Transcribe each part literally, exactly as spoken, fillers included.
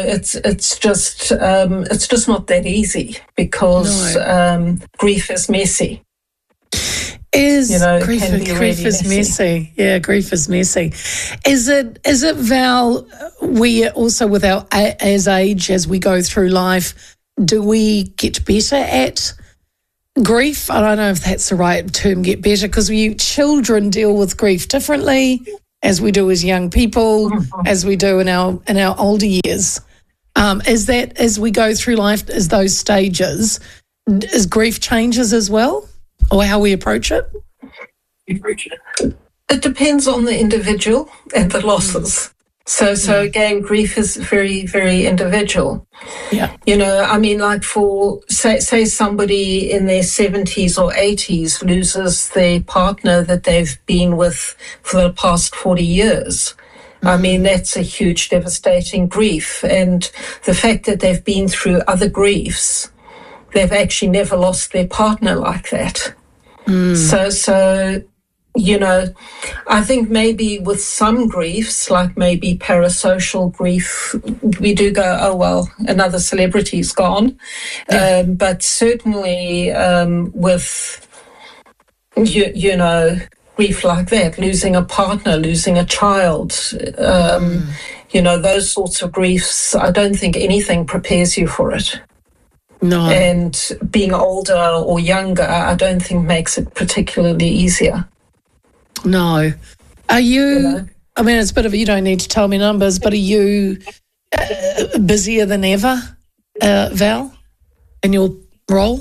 it's it's just um, it's just not that easy because no. um, grief is messy. Is you know, grief, can be grief really is messy. messy. Yeah, grief is messy. Is it, is it, Val, we also with our, as age, as we go through life, do we get better at grief? I don't know if that's the right term, get better, because we children deal with grief differently as we do as young people, mm-hmm. as we do in our in our older years. Um, is that, as we go through life, as those stages, is grief changes as well? Or how we approach it? It depends on the individual and the losses. So, so yeah. again, grief is very, very individual. Yeah. You know, I mean, like for, say, say somebody in their seventies or eighties loses their partner that they've been with for the past forty years. Mm-hmm. I mean, that's a huge, devastating grief. And the fact that they've been through other griefs, they've actually never lost their partner like that. Mm. So, so, you know, I think maybe with some griefs, like maybe parasocial grief, we do go, oh, well, another celebrity's gone. Yeah. Um, but certainly um, with, you, you know, grief like that, losing a partner, losing a child, um, mm. you know, those sorts of griefs, I don't think anything prepares you for it. No. And being older or younger, I don't think makes it particularly easier. No. Are you, you know? I mean, it's a bit of, you don't need to tell me numbers, but are you uh, busier than ever, uh, Val, in your role?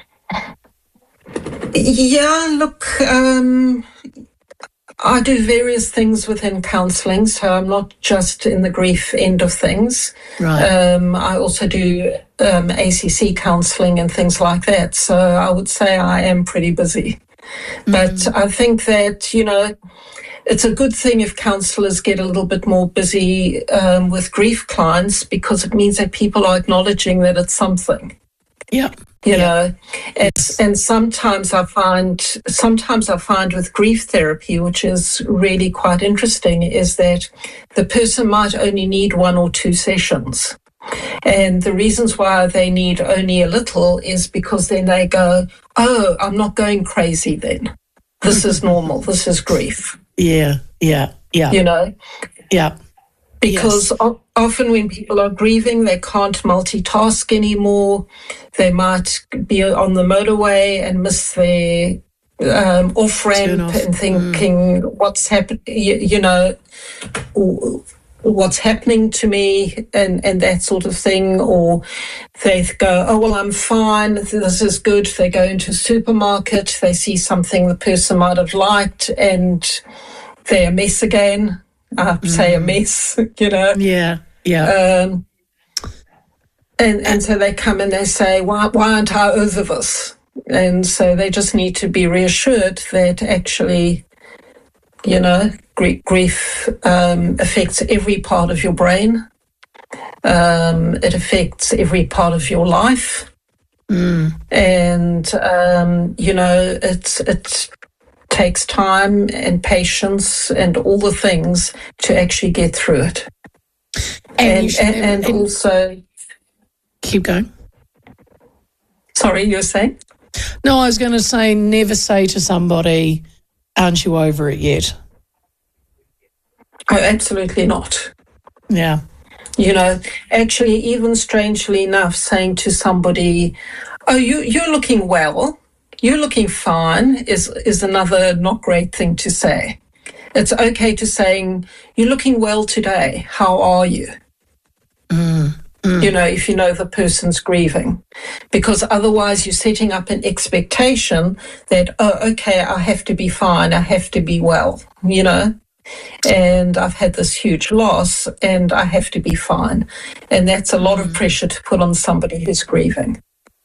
Yeah, look, um, I do various things within counselling, so I'm not just in the grief end of things. Right. Um, I also do um, A C C counselling and things like that, so I would say I am pretty busy. Mm. But I think that, you know, it's a good thing if counsellors get a little bit more busy um, with grief clients, because it means that people are acknowledging that it's something. Yeah. You yeah. know, and, and sometimes I find, sometimes I find with grief therapy, which is really quite interesting, is that the person might only need one or two sessions. And the reasons why they need only a little is because then they go, oh, I'm not going crazy then. This is normal. This is grief. Yeah, yeah, yeah. You know? Yeah. Because yes. o- often when people are grieving, they can't multitask anymore. They might be on the motorway and miss their um, off-ramp off. and thinking, mm. what's happening, you, you know, what's happening to me and, and that sort of thing. Or they go, oh, well, I'm fine. This is good. They go into a supermarket. They see something the person might have liked and they're a mess again. I mm. say a mess, you know. Yeah, yeah. Um, and and so they come and they say, why, why aren't I over this? And so they just need to be reassured that actually, you know, grief, grief um, affects every part of your brain. Um, it affects every part of your life. Mm. And, um, you know, it's it's... takes time and patience and all the things to actually get through it. And and, and, and, and also... Keep going. Sorry, you were saying? No, I was going to say never say to somebody, aren't you over it yet? Oh, absolutely not. Yeah. You know, actually, even strangely enough, saying to somebody, oh, you, you're looking well, you're looking fine, is is another not great thing to say. It's okay to saying, you're looking well today, how are you? Mm, mm. You know, if you know the person's grieving. Because otherwise you're setting up an expectation that, oh, okay, I have to be fine, I have to be well, you know. And I've had this huge loss and I have to be fine. And that's a lot mm. of pressure to put on somebody who's grieving.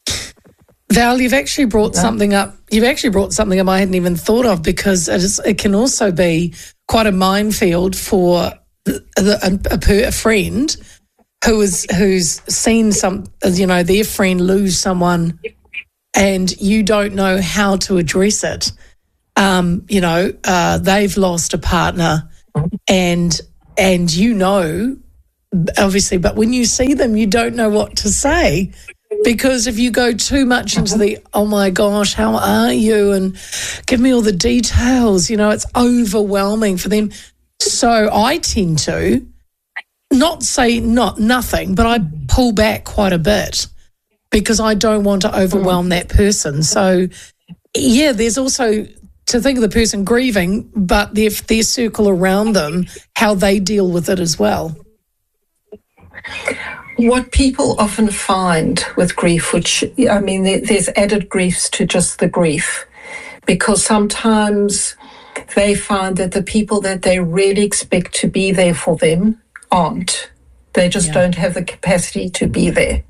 Val, you've actually brought yeah. something up. You've actually brought something up I hadn't even thought of, because it, is, it can also be quite a minefield for the, a, a, a friend who is who's seen some, you know, their friend lose someone, and you don't know how to address it. Um, you know, uh, they've lost a partner, and and you know obviously, but when you see them, you don't know what to say. Because if you go too much into the, oh my gosh, how are you? And give me all the details, you know, it's overwhelming for them. So I tend to not say not nothing, but I pull back quite a bit because I don't want to overwhelm mm. that person. So, yeah, there's also to think of the person grieving, but their, their circle around them, how they deal with it as well. What people often find with grief, which, I mean, there, there's added griefs to just the grief, because sometimes they find that the people that they really expect to be there for them aren't. They just yeah. don't have the capacity to be there.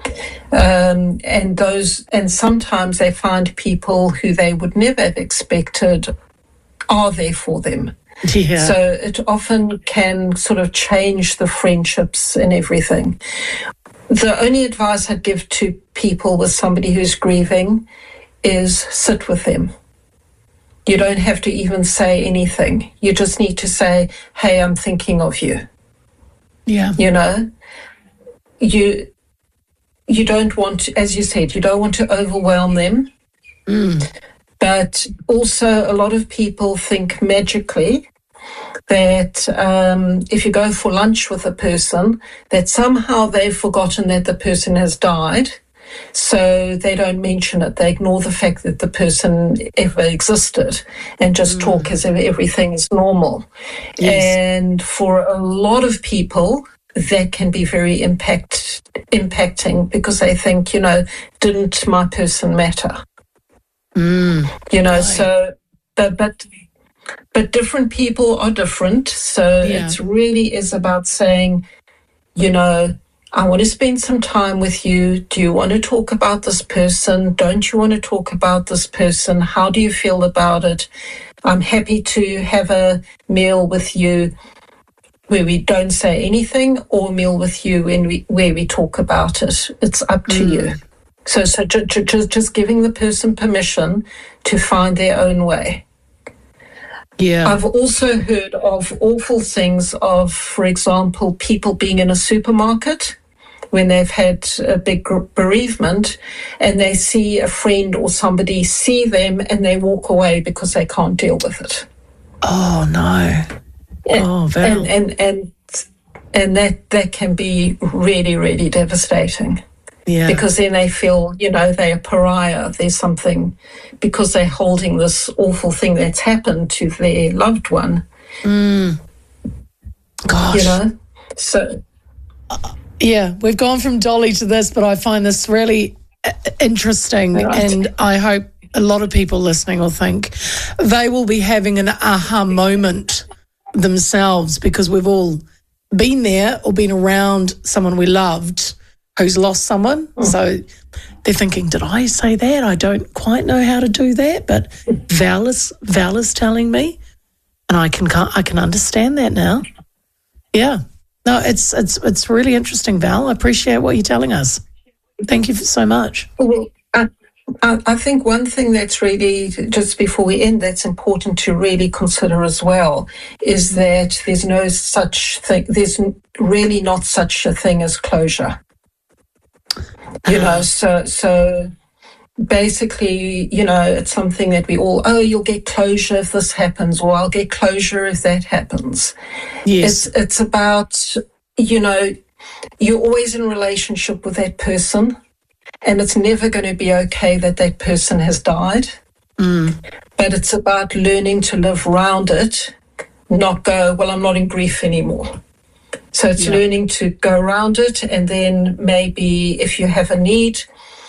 Um, and those, and sometimes they find people who they would never have expected are there for them. Yeah. So it often can sort of change the friendships and everything. The only advice I'd give to people with somebody who's grieving is sit with them. You don't have to even say anything. You just need to say, hey, I'm thinking of you. Yeah. You know, you you don't want to, as you said, you don't want to overwhelm them. Mm. But also a lot of people think magically that um, if you go for lunch with a person, that somehow they've forgotten that the person has died, so they don't mention it. They ignore the fact that the person ever existed and just mm. talk as if everything is normal. Yes. And for a lot of people, that can be very impact impacting because they think, you know, didn't my person matter? Mm. You know, Right. so, but, but, but different people are different. So Yeah. it really is about saying, you know, I want to spend some time with you. Do you want to talk about this person? Don't you want to talk about this person? How do you feel about it? I'm happy to have a meal with you where we don't say anything, or a meal with you when we, where we talk about it. It's up to mm. you. So, so ju- ju- just just giving the person permission to find their own way. Yeah. I've also heard of awful things of, for example, people being in a supermarket when they've had a big bereavement and they see a friend or somebody see them and they walk away because they can't deal with it. Oh, no. And, oh, Val. And, and, and, and that, that can be really, really devastating. Yeah. Because then they feel, you know, they're a pariah. There's something, because they're holding this awful thing that's happened to their loved one. Mm. Gosh. You know? So. Uh, yeah, we've gone from Dolly to this, but I find this really uh, interesting. Right. And I hope a lot of people listening will think they will be having an aha moment themselves, because we've all been there or been around someone we loved who's lost someone. Mm. So they're thinking, did I say that? I don't quite know how to do that, but Val is, Val is telling me, and I can I can understand that now. Yeah. No, it's it's it's really interesting, Val. I appreciate what you're telling us. Thank you so much. Well, I, I think one thing that's really, just before we end, that's important to really consider as well, is that there's no such thing, there's really not such a thing as closure. You know, so so basically, you know, it's something that we all, oh, you'll get closure if this happens, or I'll get closure if that happens. Yes. It's, it's about, you know, you're always in a relationship with that person, and it's never going to be okay that that person has died. Mm. But it's about learning to live around it, not go, well, I'm not in grief anymore. So it's yeah. learning to go around it, and then maybe if you have a need,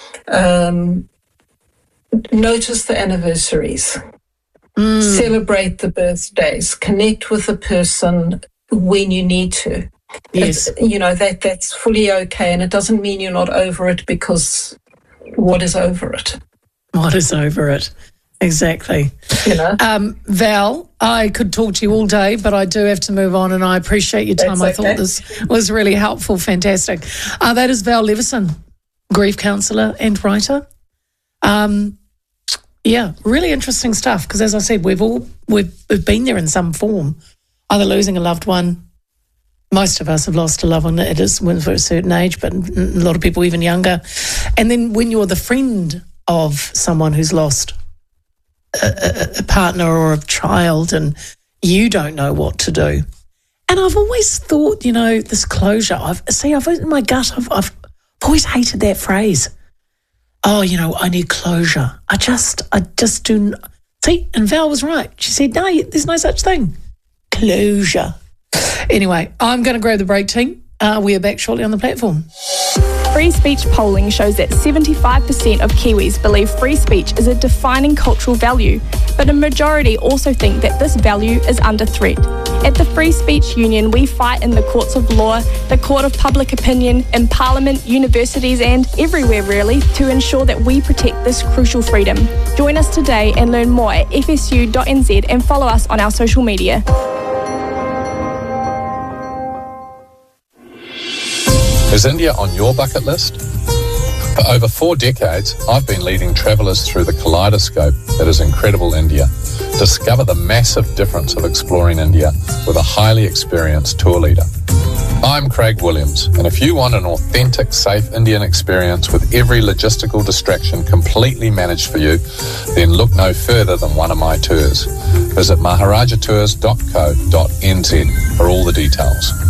um, notice the anniversaries, mm. celebrate the birthdays, connect with the person when you need to. Yes. It's, you know, that that's fully okay, and it doesn't mean you're not over it, because what is over it? What is over it? Exactly. You know? Um, Val, I could talk to you all day, but I do have to move on, and I appreciate your time. That's I okay. thought this was really helpful. Fantastic. Uh, that is Val Leveson, grief counsellor and writer. Um, yeah, really interesting stuff, because as I said, we've all we've, we've been there in some form, either losing a loved one, Most of us have lost a loved one at a, when for a certain age, but a lot of people even younger. And then when you're the friend of someone who's lost a, a, a partner or a child and you don't know what to do. And I've always thought, you know, this closure, I've see, I've in my gut, I've, I've always hated that phrase. Oh, you know, I need closure. I just, I just do. See, and Val was right. She said, no, there's no such thing. Closure. Anyway, I'm going to grab the break, team. Uh, we are back shortly on the platform. Free speech polling shows that seventy-five percent of Kiwis believe free speech is a defining cultural value, but a majority also think that this value is under threat. At the Free Speech Union, we fight in the courts of law, the court of public opinion, in Parliament, universities and everywhere really to ensure that we protect this crucial freedom. Join us today and learn more at f s u dot n z and follow us on our social media. Is India on your bucket list? For over four decades, I've been leading travellers through the kaleidoscope that is incredible India. Discover the massive difference of exploring India with a highly experienced tour leader. I'm Craig Williams, and if you want an authentic, safe Indian experience with every logistical distraction completely managed for you, then look no further than one of my tours. Visit maharaja tours dot co dot n z for all the details.